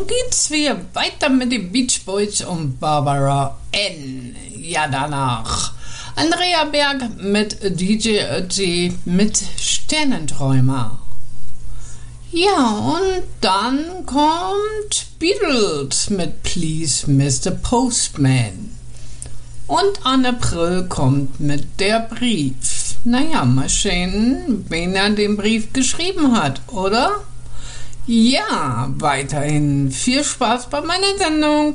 geht's wieder weiter mit den Beach Boys und Barbara Ann. Ja, danach Andrea Berg mit DJ Ötzi mit Sternenträumer. Ja, und dann kommt Beatles mit Please Mr. Postman. Und Anne Prill kommt mit der Brief. Naja, mal sehen, wen er den Brief geschrieben hat, oder? Ja, weiterhin viel Spaß bei meiner Sendung.